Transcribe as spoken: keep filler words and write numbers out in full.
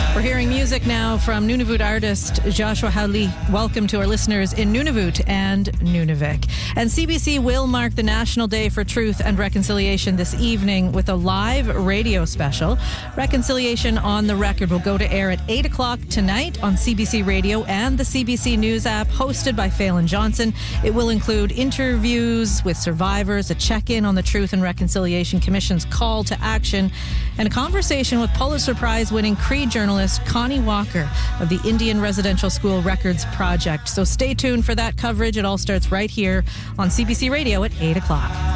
We're hearing music now from Nunavut artist Joshua Howley. Welcome to our listeners in Nunavut and Nunavik. And C B C will mark the National Day for Truth and Reconciliation this evening with a live radio special. Reconciliation on the Record will go to air at eight o'clock tonight on C B C Radio and the C B C News app, hosted by Phelan Johnson. It will include interviews with survivors, a check-in on the Truth and Reconciliation Commission's call to action, and a conversation with Pulitzer Prize-winning Cree journalist Connie Walker of the Indian Residential School Records Project. So stay tuned for that coverage. It all starts right here on C B C Radio at eight o'clock.